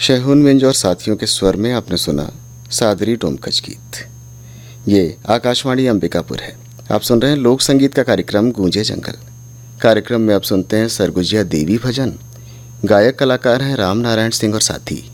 शहून विंज और साथियों के स्वर में आपने सुना सादरी डोमकच गीत। ये आकाशवाणी अंबिकापुर है। आप सुन रहे हैं लोक संगीत का कार्यक्रम गूंजे जंगल। कार्यक्रम में आप सुनते हैं सरगुजिया देवी भजन। गायक कलाकार हैं राम नारायण सिंह और साथी।